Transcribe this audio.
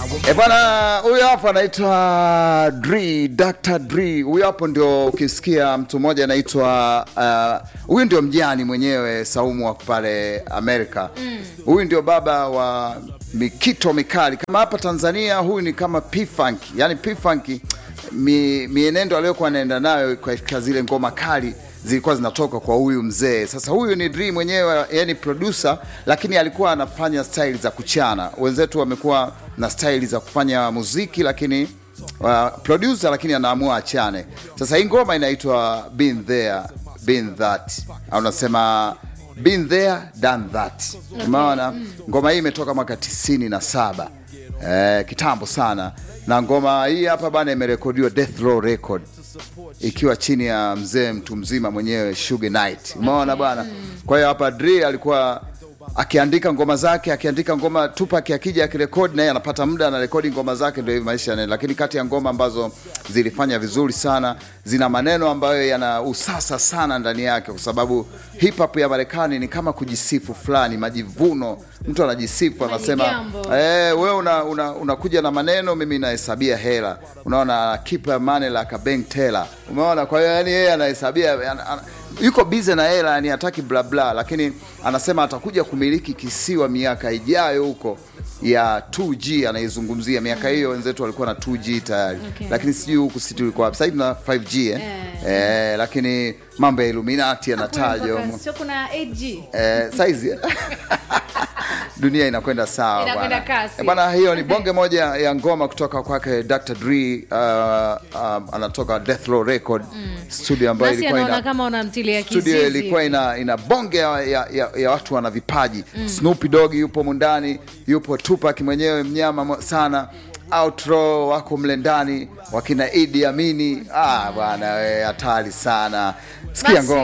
Bwana huyu hapa anaitwa Dre, Dr. Dre. Huyu hapo ndio ukisikia mtu mmoja anaitwa huyu ndio mjani mwenyewe Saumu wa pale Amerika. Huyu ndio baba wa mikito mikali. Kama hapa Tanzania huyu ni kama P-Funk. Yaani P-Funk mienendo aliyokuwa anaenda nayo kwa zile ngoma kali zilikuwa zinatoka kwa huyu mzee. Sasa huyu ni Dre mwenyewe, yani producer, lakini alikuwa anafanya style za kuchana. Wenzetu wamekuwa na style za kufanya muziki lakini producer lakini anaamua achane. Sasa hii ngoma inaitwa Been There, Been That. Au unasema Been There, Done That. Umeona? Ngoma hii imetoka mwaka 97. Kitambo sana. Na ngoma hii hapa bana imerekodiwa Death Row Record, ikiwa chini ya mzee mtu mzima mwenyewe Suge Knight. Umeona bwana? Kwa hiyo hapa Dre alikuwa akiandika ngoma zake, akiandika ngoma Tupac akija akirekodi naye anapata muda na rekodi ngoma zake, ndio hivi maisha yanaenda. Lakini kati ya ngoma ambazo zilifanya vizuri sana, zina maneno ambayo yana usasa sana ndani yake, kwa sababu hip hop ya Marekani ni kama kujisifu fulani, majivuno. Mtu anajisifu anasema wewe unakuja na maneno, mimi nahesabia hela. Unaona, keep your money like a bank teller. Umeona? Kwa hiyo yani yeye anahesabia, yuko busy na hela, yani hataki bla bla, lakini anasema atakuja kumiliki kisiwa miaka ijayo huko ya 2G. Anaizungumzia miaka hiyo, wenzetu walikuwa na 2G tayari. Lakini sijui huku sisi tulikuwa sasa hivi na 5G lakini mambo ya Illuminati yanatajwa. Sio kuna 8G. Size dunia inakwenda sawa bwana. Inakwenda kasi. Bwana, hiyo ni bonge moja ya ngoma kutoka kwake Dr. Dre. Anatoka Death Row Record studio ambayo ilikuwa kama unamtilia kizizi. Studio ilikuwa ina bonge ya watu wana vipaji. Snoop Dogg yupo mundani, yupo Tupac mwenyewe mnyama sana. Outro wako mle ndani, wakina Idi Amini. Bwana wewe hatari sana. Sikia ngoma.